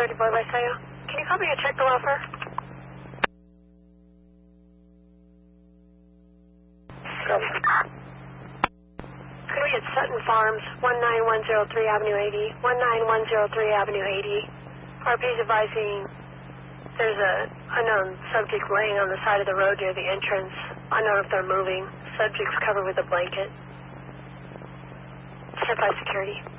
Security Boy Lyseo. Can you copy a check the welfare? Could we get Sutton Farms, 19103 Avenue 80, 19103 Avenue 80. RP's advising there's a unknown subject laying on the side of the road near the entrance. Unknown if they're moving. Subject's covered with a blanket. Sent by security.